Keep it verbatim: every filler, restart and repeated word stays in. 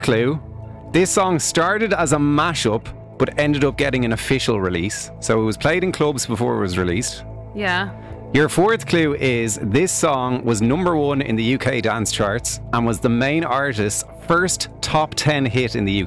clue. This song started as a mashup, but ended up getting an official release. So it was played in clubs before it was released. Yeah. Your fourth clue is this song was number one in the U K dance charts and was the main artist's first top ten hit in the U K.